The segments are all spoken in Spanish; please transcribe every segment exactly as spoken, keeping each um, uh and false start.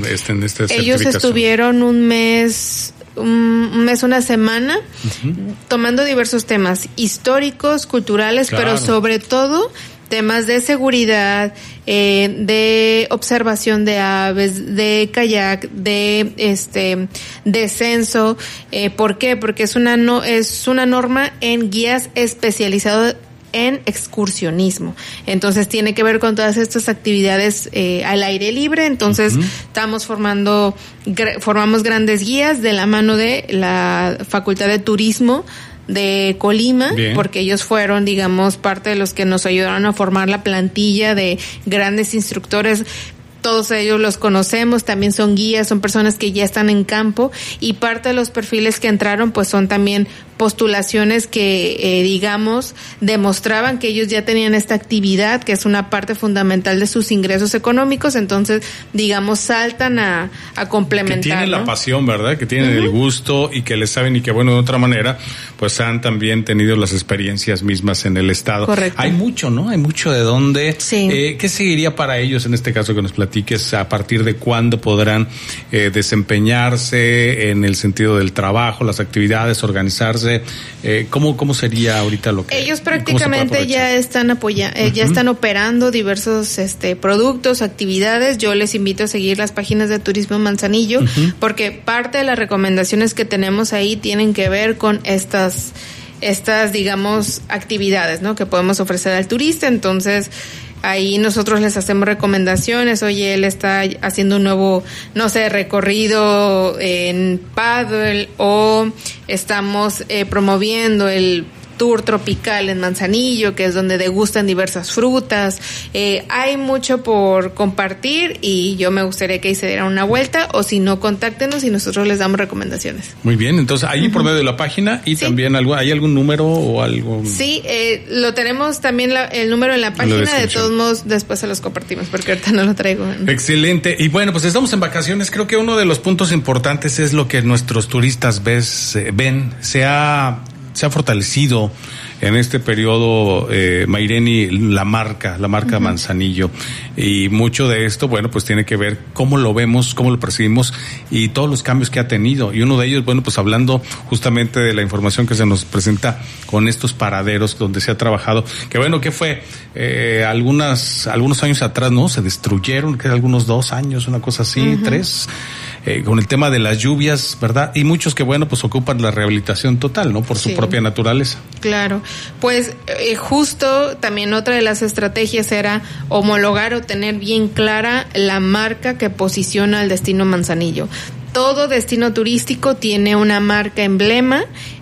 este, en esta Ellos estuvieron un mes... un mes, una semana, uh-huh. tomando diversos temas históricos, culturales, claro. pero sobre todo temas de seguridad, eh, de observación de aves, de kayak, de este descenso. Eh, ¿Por qué? Porque es una no es una norma en guías especializados en excursionismo. Entonces tiene que ver con todas estas actividades eh, al aire libre. Entonces uh-huh. estamos formando, gra- formamos grandes guías de la mano de la Facultad de Turismo de Colima, Bien. porque ellos fueron, digamos, parte de los que nos ayudaron a formar la plantilla de grandes instructores. Todos ellos los conocemos, también son guías, son personas que ya están en campo, y parte de los perfiles que entraron pues son también postulaciones que eh, digamos demostraban que ellos ya tenían esta actividad, que es una parte fundamental de sus ingresos económicos. Entonces digamos saltan a, a complementar, que tienen, ¿no?, la pasión, ¿verdad? Que tienen uh-huh. el gusto y que les saben, y que bueno, de otra manera pues han también tenido las experiencias mismas en el estado. Correcto. Hay mucho, ¿no? Hay mucho de dónde. Sí. Eh, ¿qué seguiría para ellos en este caso que nos platiques? ¿A partir de cuándo podrán eh, desempeñarse en el sentido del trabajo, las actividades, organizarse? Eh, ¿cómo, ¿Cómo sería ahorita lo que...? Ellos prácticamente ya están apoya, eh, uh-huh. ya están operando diversos este productos, actividades. Yo les invito a seguir las páginas de Turismo Manzanillo, uh-huh. porque parte de las recomendaciones que tenemos ahí tienen que ver con estas, estas digamos, actividades, ¿no?, que podemos ofrecer al turista. Entonces ahí nosotros les hacemos recomendaciones. Oye, él está haciendo un nuevo, no sé, recorrido en paddle, o estamos eh, promoviendo el tour tropical en Manzanillo, que es donde degustan diversas frutas. Eh, hay mucho por compartir y yo me gustaría que ahí se dieran una vuelta, o si no, contáctenos y nosotros les damos recomendaciones. Muy bien, entonces ahí uh-huh. por medio de la página y sí. también algo, ¿hay algún número o algo? Sí, eh, lo tenemos también la, el número en la página, la de todos modos después se los compartimos porque ahorita no lo traigo. Excelente, y bueno, pues estamos en vacaciones. Creo que uno de los puntos importantes es lo que nuestros turistas ves, eh, ven, se ha se ha fortalecido en este periodo, eh, Mayreni, la marca, la marca uh-huh. Manzanillo. Y mucho de esto, bueno, pues tiene que ver cómo lo vemos, cómo lo percibimos y todos los cambios que ha tenido. Y uno de ellos, bueno, pues hablando justamente de la información que se nos presenta con estos paraderos donde se ha trabajado, que bueno, que fue eh, algunas, algunos años atrás, ¿no? Se destruyeron, que algunos dos años, una cosa así, uh-huh. tres. Eh, con el tema de las lluvias, ¿verdad? Y muchos que, bueno, pues ocupan la rehabilitación total, ¿no? Por su sí. propia naturaleza. Claro. Pues eh, justo también otra de las estrategias era homologar o tener bien clara la marca que posiciona al destino Manzanillo. Todo destino turístico tiene una marca emblema,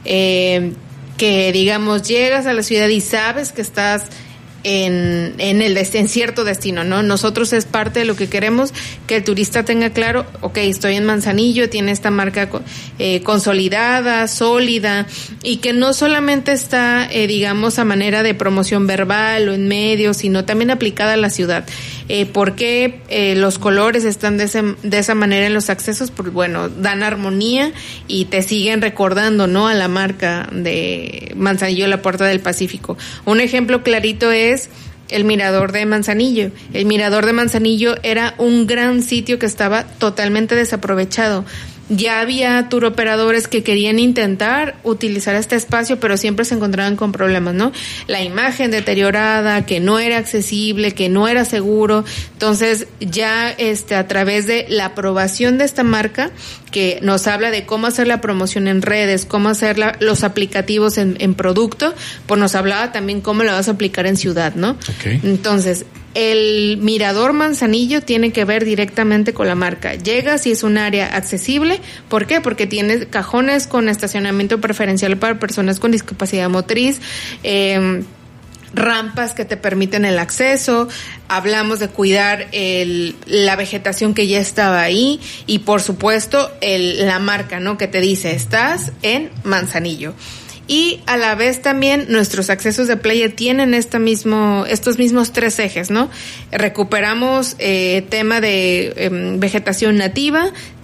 eh, que digamos llegas a la ciudad y sabes que estás en en el en cierto destino, ¿no? Nosotros es parte de lo que queremos, que el turista tenga claro, okay, estoy en Manzanillo, tiene esta marca eh, consolidada, sólida, y que no solamente está, eh, digamos, a manera de promoción verbal o en medios, sino también aplicada a la ciudad. Eh, ¿Por qué eh, los colores están de, ese, de esa manera en los accesos? Pues bueno, dan armonía y te siguen recordando, ¿no?, a la marca de Manzanillo, la Puerta del Pacífico. Un ejemplo clarito es el Mirador de Manzanillo. El Mirador de Manzanillo era un gran sitio que estaba totalmente desaprovechado. Ya había tour operadores que querían intentar utilizar este espacio, pero siempre se encontraban con problemas, ¿no? La imagen deteriorada, que no era accesible, que no era seguro. Entonces, ya este a través de la aprobación de esta marca, que nos habla de cómo hacer la promoción en redes, cómo hacer la, los aplicativos en, en producto, pues nos hablaba también cómo la vas a aplicar en ciudad, ¿no? Okay. Entonces, el Mirador Manzanillo tiene que ver directamente con la marca. Llegas y es un área accesible. ¿Por qué? Porque tiene cajones con estacionamiento preferencial para personas con discapacidad motriz, eh, rampas que te permiten el acceso. Hablamos de cuidar el, la vegetación que ya estaba ahí y, por supuesto, el, la marca, ¿no?, que te dice, estás en Manzanillo. Y a la vez también nuestros accesos de playa tienen esta mismo, estos mismos tres ejes, ¿no? Recuperamos eh, tema de eh, vegetación nativa,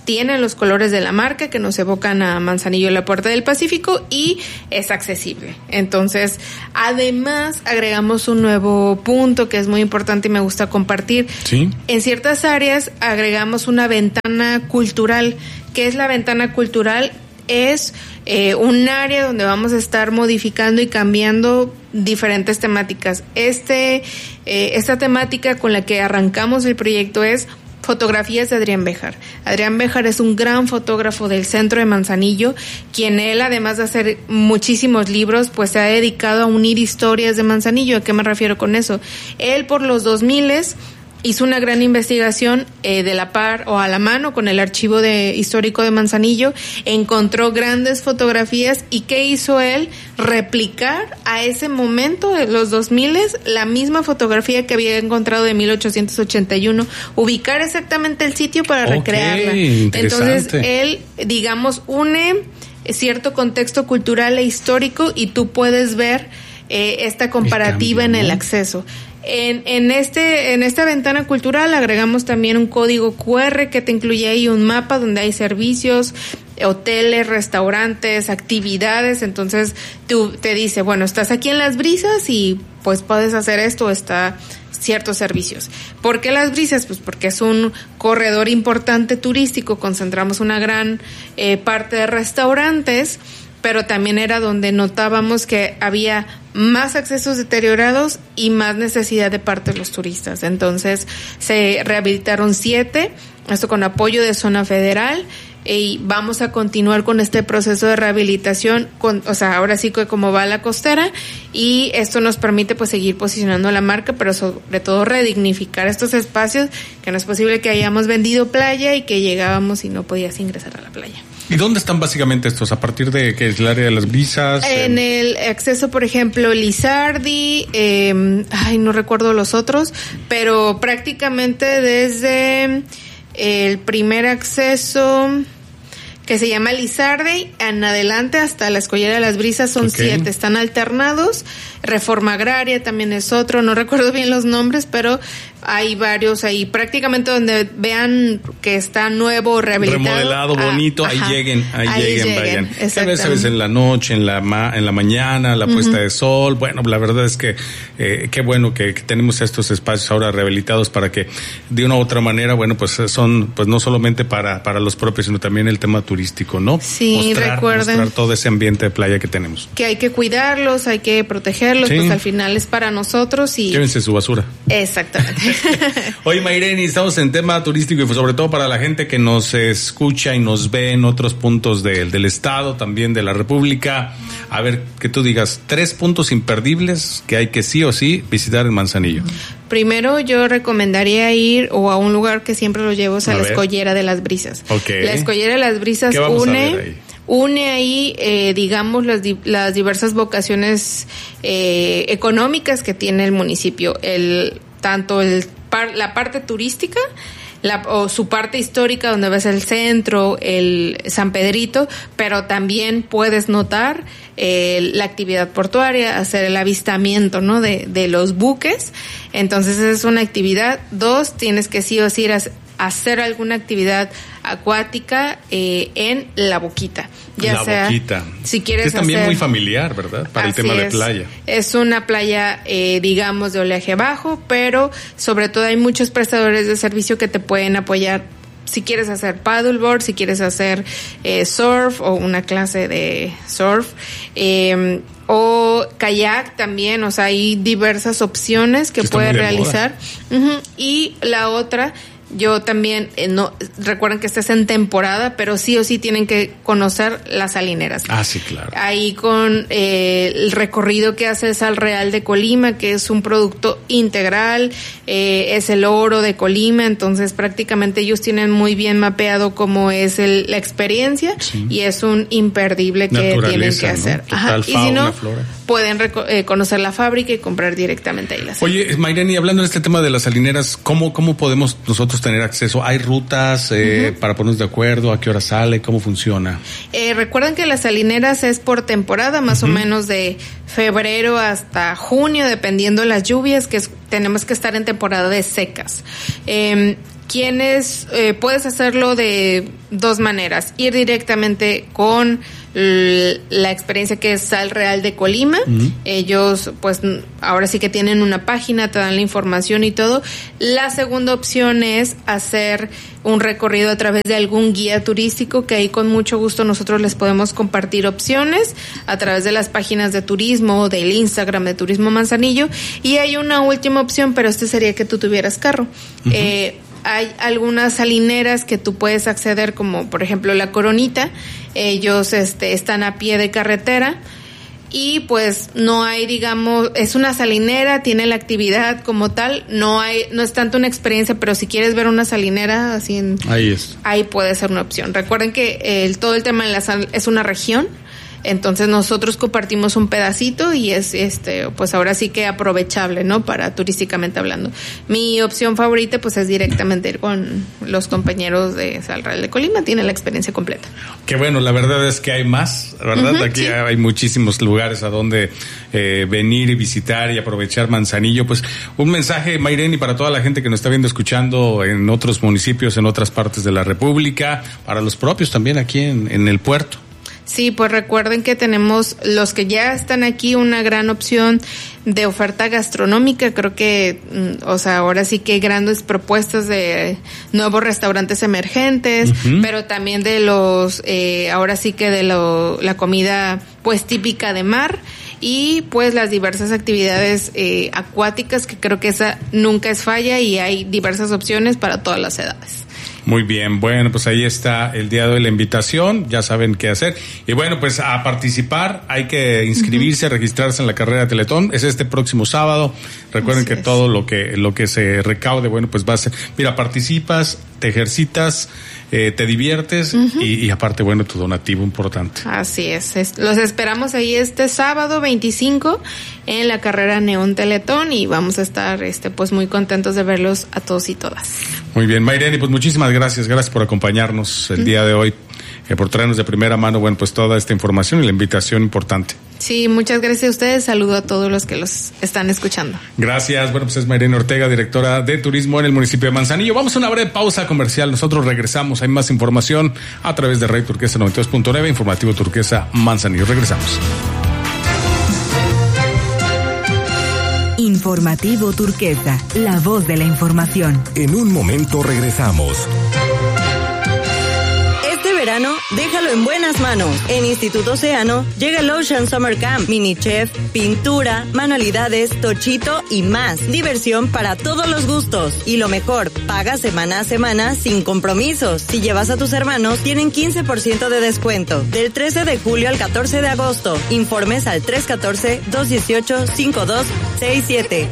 tiene los colores de la marca que nos evocan a Manzanillo, la Puerta del Pacífico, y es accesible. Entonces, además, agregamos un nuevo punto que es muy importante y me gusta compartir. ¿Sí? En ciertas áreas agregamos una ventana cultural. ¿Qué es la ventana cultural? Es eh, un área donde vamos a estar modificando y cambiando diferentes temáticas. Este, eh, esta temática con la que arrancamos el proyecto es fotografías de Adrián Béjar. Adrián Béjar es un gran fotógrafo del centro de Manzanillo, quien él, además de hacer muchísimos libros, pues se ha dedicado a unir historias de Manzanillo. ¿A qué me refiero con eso? Él por los dos miles hizo una gran investigación eh, de la par o a la mano con el archivo de, histórico de Manzanillo, encontró grandes fotografías y ¿qué hizo él? Replicar a ese momento de los dos miles la misma fotografía que había encontrado de mil ochocientos ochenta y uno, ubicar exactamente el sitio para okay, recrearla. Entonces él, digamos, une cierto contexto cultural e histórico y tú puedes ver eh, esta comparativa en el acceso. En, en este, en esta ventana cultural agregamos también un código cu erre que te incluye ahí un mapa donde hay servicios, hoteles, restaurantes, actividades. Entonces tú te dice, bueno, estás aquí en Las Brisas y pues puedes hacer esto, está ciertos servicios. ¿Por qué Las Brisas? Pues porque es un corredor importante turístico, concentramos una gran eh, parte de restaurantes, pero también era donde notábamos que había más accesos deteriorados y más necesidad de parte de los turistas. Entonces se rehabilitaron siete, esto con apoyo de Zona Federal, y vamos a continuar con este proceso de rehabilitación, con, o sea, ahora sí que como va la costera, y esto nos permite pues seguir posicionando la marca, pero sobre todo redignificar estos espacios, que no es posible que hayamos vendido playa y que llegábamos y no podías ingresar a la playa. ¿Y dónde están básicamente estos? ¿A partir de qué es el área de Las Brisas? En el acceso, por ejemplo, Lizardi, eh, ay, no recuerdo los otros, pero prácticamente desde el primer acceso, que se llama Lizardi, en adelante hasta la Escollera de Las Brisas son okay. siete, están alternados. Reforma Agraria también es otro, no recuerdo bien los nombres, pero hay varios ahí, prácticamente donde vean que está nuevo, rehabilitado, remodelado, bonito, ah, ahí ajá, lleguen, ahí, ahí lleguen, lleguen, vayan. A veces en la noche, en la ma- en la mañana, la puesta uh-huh. de sol. Bueno, la verdad es que eh, qué bueno que, que tenemos estos espacios ahora rehabilitados para que de una u otra manera, bueno, pues son pues no solamente para para los propios, sino también el tema turístico, ¿no? Sí, mostrar, recuerden mostrar todo ese ambiente de playa que tenemos. Que hay que cuidarlos, hay que protegerlos, sí. Pues al final es para nosotros y llévense su basura. Exactamente. Oye, Mayreni, estamos en tema turístico y pues sobre todo para la gente que nos escucha y nos ve en otros puntos de, del estado, también de la República. A ver, que tú digas tres puntos imperdibles que hay que sí o sí visitar en Manzanillo. Primero yo recomendaría ir o a un lugar que siempre lo llevo, es a, a la ver. Escollera de Las Brisas. Okay. La Escollera de Las Brisas une une ahí, eh, digamos, las, di- las diversas vocaciones eh, económicas que tiene el municipio. El tanto el par- la parte turística, la, o su parte histórica donde ves el centro, el San Pedrito, pero también puedes notar eh, la actividad portuaria, hacer el avistamiento, ¿no? de, de los buques. Entonces esa es una actividad. Dos, tienes que sí o sí ir a hacer alguna actividad acuática eh, en La Boquita. Ya La sea, Boquita. Si quieres es también hacer, muy familiar, ¿verdad? Para el tema es, de playa. Es una playa, eh, digamos, de oleaje bajo, pero sobre todo hay muchos prestadores de servicio que te pueden apoyar. Si quieres hacer paddleboard, si quieres hacer eh, surf o una clase de surf, eh, o kayak también, o sea, hay diversas opciones que puedes realizar. Uh-huh. Y la otra, yo también, eh, no recuerden que estás en temporada, pero sí o sí tienen que conocer las salineras. Ah, sí, claro. Ahí con eh, el recorrido que hace Sal Real de Colima, que es un producto integral, eh, es el oro de Colima, entonces prácticamente ellos tienen muy bien mapeado cómo es el, la experiencia, sí. Y es un imperdible que tienen que hacer. ¿No? Total, Ajá. fauna, y si no, flora. Pueden reco- eh, conocer la fábrica y comprar directamente ahí las. Oye, Mayreni, hablando de este tema de las salineras, ¿cómo, cómo podemos nosotros tener acceso? ¿Hay rutas eh, uh-huh. para ponernos de acuerdo? ¿A qué hora sale? ¿Cómo funciona? Eh, recuerden que las salineras es por temporada, más uh-huh. o menos de febrero hasta junio, dependiendo las lluvias, que es, tenemos que estar en temporada de secas. Eh, quienes eh, puedes hacerlo de dos maneras: ir directamente con l- la experiencia que es Sal Real de Colima. Uh-huh. Ellos pues ahora sí que tienen una página, te dan la información y todo. La segunda opción es hacer un recorrido a través de algún guía turístico, que ahí con mucho gusto nosotros les podemos compartir opciones a través de las páginas de turismo, del Instagram de Turismo Manzanillo. Y hay una última opción, pero este sería que tú tuvieras carro. Uh-huh. Eh, Hay algunas salineras que tú puedes acceder, como por ejemplo La Coronita. Ellos este, están a pie de carretera y pues no hay, digamos, es una salinera, tiene la actividad como tal, no hay, no es tanto una experiencia, pero si quieres ver una salinera así en, ahí es. Ahí puede ser una opción. Recuerden que el, todo el tema de la sal es una región. Entonces nosotros compartimos un pedacito y es este pues ahora sí que aprovechable, ¿no? Para turísticamente hablando. Mi opción favorita pues es directamente ir con los compañeros de Sal Real de Colima, tiene la experiencia completa. Qué bueno, la verdad es que hay más, ¿verdad? Uh-huh, Aquí sí. Hay muchísimos lugares a donde eh, venir y visitar y aprovechar Manzanillo. Pues un mensaje, Mayreni, para toda la gente que nos está viendo, escuchando en otros municipios, en otras partes de la República, para los propios también aquí en, en el puerto. Sí, pues recuerden que tenemos los que ya están aquí una gran opción de oferta gastronómica. Creo que, o sea, ahora sí que hay grandes propuestas de nuevos restaurantes emergentes, uh-huh. pero también de los, eh, ahora sí que de lo, la comida pues típica de mar y pues las diversas actividades eh, acuáticas, que creo que esa nunca es falla y hay diversas opciones para todas las edades. Muy bien, bueno, pues ahí está el día de hoy la invitación, ya saben qué hacer. Y bueno, pues a participar, hay que inscribirse, uh-huh. registrarse en la carrera de Teletón, es este próximo sábado. Recuerden Así que es. todo lo que lo que se recaude, bueno, pues va a ser, mira, participas, te ejercitas, eh, te diviertes uh-huh. y, y aparte, bueno, tu donativo importante. Así es, es, los esperamos ahí este sábado veinticinco en la carrera Neón Teletón y vamos a estar este pues muy contentos de verlos a todos y todas. Muy bien, Mayreni, pues muchísimas gracias, gracias por acompañarnos el uh-huh. día de hoy, eh, por traernos de primera mano, bueno, pues toda esta información y la invitación importante. Sí, muchas gracias a ustedes, saludo a todos los que los están escuchando. Gracias, bueno, pues es Mayreni Ortega, directora de turismo en el municipio de Manzanillo. Vamos a una breve pausa comercial, nosotros regresamos, hay más información a través de Radio Turquesa noventa y dos punto nueve, Informativo Turquesa Manzanillo, regresamos. Informativo Turquesa, la voz de la información. En un momento regresamos. Este verano, déjalo en buenas manos. En Instituto Océano llega el Ocean Summer Camp, mini chef, pintura, manualidades, tochito y más. Diversión para todos los gustos. Y lo mejor, paga semana a semana sin compromisos. Si llevas a tus hermanos, tienen quince por ciento de descuento. Del trece de julio al catorce de agosto. Informes al tres uno cuatro, dos uno ocho, cinco dos seis siete.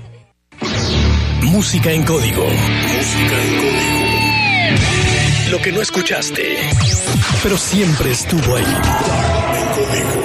Música en código. Música en código. Lo que no escuchaste, pero siempre estuvo ahí. En código.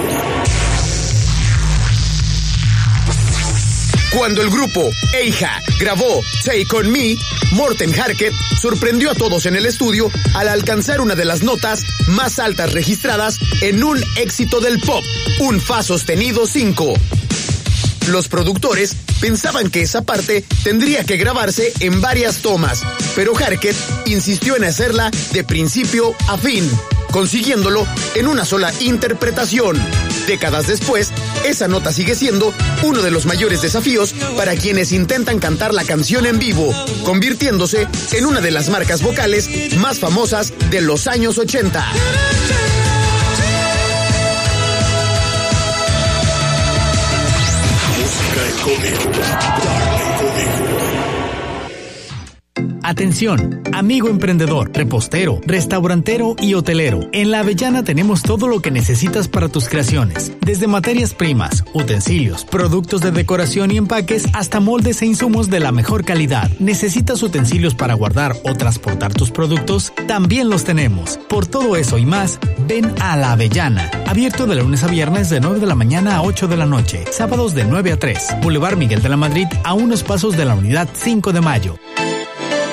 Cuando el grupo Eija grabó Take On Me, Morten Harket sorprendió a todos en el estudio al alcanzar una de las notas más altas registradas en un éxito del pop, un fa sostenido cinco. Los productores pensaban que esa parte tendría que grabarse en varias tomas, pero Harket insistió en hacerla de principio a fin, consiguiéndolo en una sola interpretación. Décadas después, esa nota sigue siendo uno de los mayores desafíos para quienes intentan cantar la canción en vivo, convirtiéndose en una de las marcas vocales más famosas de los años ochenta. Atención, amigo emprendedor, repostero, restaurantero y hotelero. En La Avellana tenemos todo lo que necesitas para tus creaciones. Desde materias primas, utensilios, productos de decoración y empaques, hasta moldes e insumos de la mejor calidad. ¿Necesitas utensilios para guardar o transportar tus productos? También los tenemos. Por todo eso y más, ven a La Avellana. Abierto de lunes a viernes de nueve de la mañana a ocho de la noche. Sábados de nueve a tres. Boulevard Miguel de la Madrid, a unos pasos de la unidad cinco de mayo.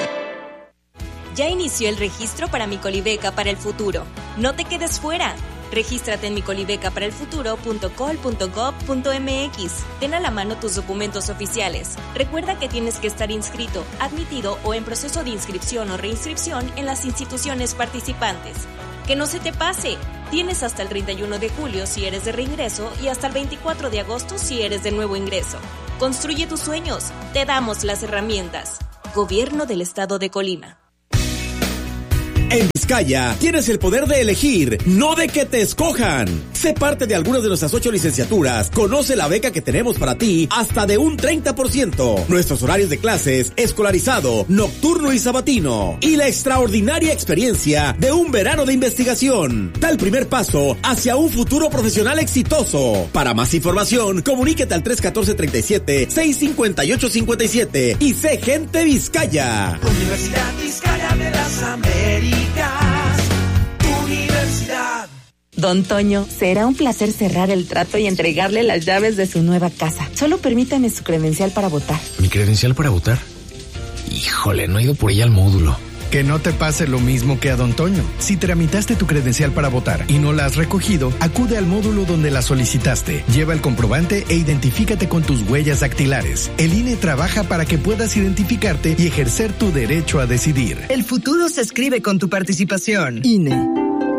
Ya inició el registro para mi Colibeca para el futuro. No te quedes fuera. Regístrate en mi colibeca para el futuro punto col punto gob punto mx. Ten a la mano tus documentos oficiales. Recuerda que tienes que estar inscrito, admitido o en proceso de inscripción o reinscripción en las instituciones participantes. ¡Que no se te pase! Tienes hasta el treinta y uno de julio si eres de reingreso y hasta el veinticuatro de agosto si eres de nuevo ingreso. Construye tus sueños. Te damos las herramientas. Gobierno del Estado de Colima. En Vizcaya tienes el poder de elegir, no de que te escojan. Sé parte de algunas de nuestras ocho licenciaturas. Conoce la beca que tenemos para ti hasta de un treinta por ciento. Nuestros horarios de clases, escolarizado, nocturno y sabatino. Y la extraordinaria experiencia de un verano de investigación. Da el primer paso hacia un futuro profesional exitoso. Para más información, comuníquete al tres uno cuatro, tres siete, seis cinco ocho cinco siete y sé gente Vizcaya. Universidad Vizcaya de las Américas. Universidad. Don Toño, será un placer cerrar el trato y entregarle las llaves de su nueva casa. Solo permítame su credencial para votar. ¿Mi credencial para votar? Híjole, no he ido por ella al módulo. Que no te pase lo mismo que a Don Toño. Si tramitaste tu credencial para votar y no la has recogido, acude al módulo donde la solicitaste. Lleva el comprobante e identifícate con tus huellas dactilares. El I N E trabaja para que puedas identificarte y ejercer tu derecho a decidir. El futuro se escribe con tu participación. I N E.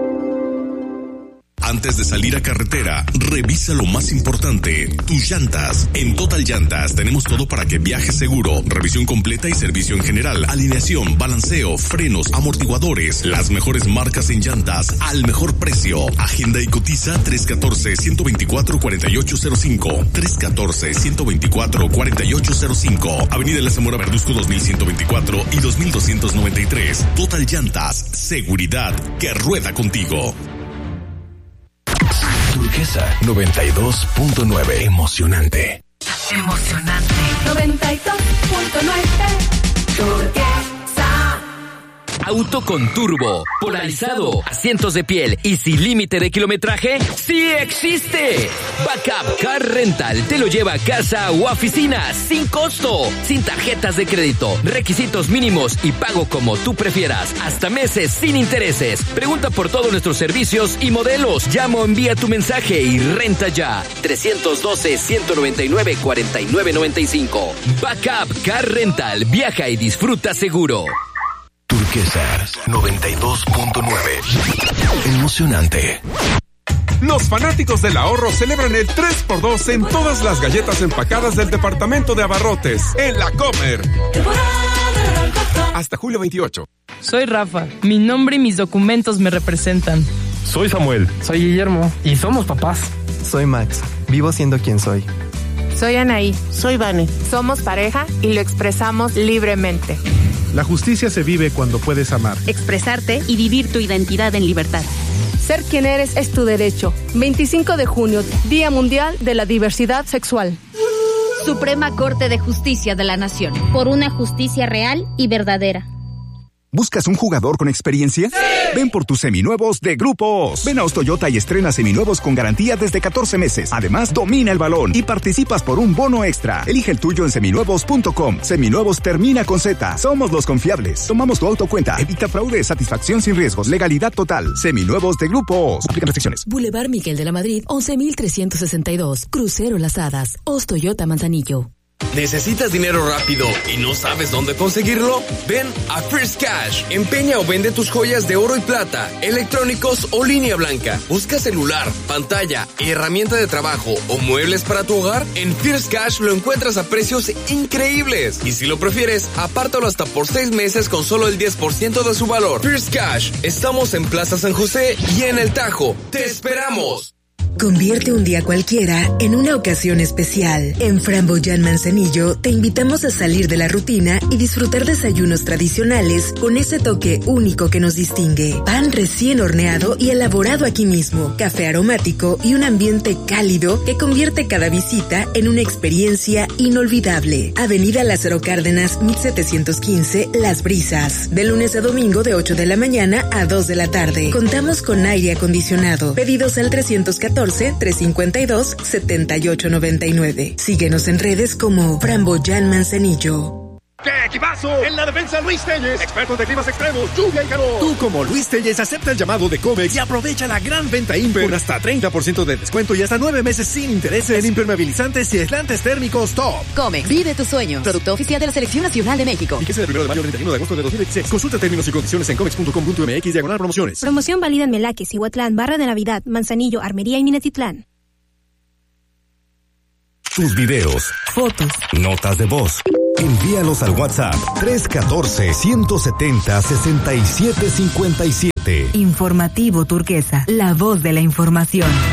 Antes de salir a carretera, revisa lo más importante, tus llantas. En Total Llantas tenemos todo para que viajes seguro. Revisión completa y servicio en general. Alineación, balanceo, frenos, amortiguadores. Las mejores marcas en llantas al mejor precio. Agenda y cotiza tres uno cuatro, uno dos cuatro, cuatro ocho cero cinco. tres uno cuatro, uno dos cuatro, cuatro ocho cero cinco. Avenida La Zamora Verduzco dos mil ciento veinticuatro y dos mil doscientos noventa y tres. Total Llantas. Seguridad que rueda contigo. Turquesa noventa y dos punto nueve. Emocionante. Emocionante. noventa y dos punto nueve. Turquesa. Auto con turbo, polarizado, asientos de piel y sin límite de kilometraje, ¡sí existe! Backup Car Rental te lo lleva a casa o a oficina sin costo, sin tarjetas de crédito, requisitos mínimos y pago como tú prefieras, hasta meses sin intereses. Pregunta por todos nuestros servicios y modelos. Llama o envía tu mensaje y renta ya. tres uno dos, uno nueve nueve, cuatro nueve nueve cinco. Backup Car Rental. Viaja y disfruta seguro. Turquesa noventa y dos punto nueve. Emocionante. Los fanáticos del ahorro celebran el tres por dos en todas las galletas empacadas del departamento de abarrotes en La Comer. Hasta julio veintiocho. Soy Rafa. Mi nombre y mis documentos me representan. Soy Samuel. Soy Guillermo. Y somos papás. Soy Max. Vivo siendo quien soy. Soy Anaí. Soy Vane. Somos pareja y lo expresamos libremente. La justicia se vive cuando puedes amar, expresarte y vivir tu identidad en libertad. Ser quien eres es tu derecho. veinticinco de junio, Día Mundial de la Diversidad Sexual. Suprema Corte de Justicia de la Nación. Por una justicia real y verdadera. ¿Buscas un jugador con experiencia? ¡Sí! Ven por tus seminuevos de Grupo Oz. Ven a Oz Toyota y estrena seminuevos con garantía desde catorce meses. Además, domina el balón y participas por un bono extra. Elige el tuyo en seminuevos punto com. Seminuevos termina con Z. Somos los confiables. Tomamos tu auto cuenta. Evita fraude, satisfacción sin riesgos. Legalidad total. Seminuevos de Grupo Oz. Aplican restricciones. Boulevard Miguel de la Madrid, once mil trescientos sesenta y dos. Crucero Las Hadas. Oz Toyota Manzanillo. ¿Necesitas dinero rápido y no sabes dónde conseguirlo? Ven a First Cash. Empeña o vende tus joyas de oro y plata, electrónicos o línea blanca. Busca celular, pantalla, herramienta de trabajo o muebles para tu hogar. En First Cash lo encuentras a precios increíbles. Y si lo prefieres, apártalo hasta por seis meses con solo el diez por ciento de su valor. First Cash. Estamos en Plaza San José y en El Tajo. ¡Te esperamos! Convierte un día cualquiera en una ocasión especial. En Framboyán Manzanillo te invitamos a salir de la rutina y disfrutar desayunos tradicionales con ese toque único que nos distingue. Pan recién horneado y elaborado aquí mismo, café aromático y un ambiente cálido que convierte cada visita en una experiencia inolvidable. Avenida Lázaro Cárdenas, mil setecientos quince, Las Brisas. De lunes a domingo de ocho de la mañana a dos de la tarde. Contamos con aire acondicionado. Pedidos al trescientos catorce, trescientos cincuenta y dos, setenta y ocho noventa y nueve. Síguenos en redes como Framboyán Manzanillo. ¡Qué equipazo! En la defensa, Luis Telles, experto de climas extremos, lluvia y calor. Tú, como Luis Telles, acepta el llamado de Comex y aprovecha la gran venta Imper con hasta treinta por ciento de descuento y hasta nueve meses sin intereses en impermeabilizantes y aislantes térmicos Top. Comex, vive tus sueños. Producto oficial de la Selección Nacional de México. Fíjese del primero de mayo al treinta y uno de agosto de dos mil dieciséis. Consulta términos y condiciones en comex punto com punto m x diagonal promociones. Promoción válida en Melaques, Cihuatlán, Barra de Navidad, Manzanillo, Armería y Minatitlán. Tus videos, fotos, notas de voz. Envíalos al WhatsApp tres uno cuatro, uno siete cero, seis siete cinco siete. Informativo Turquesa, la voz de la información.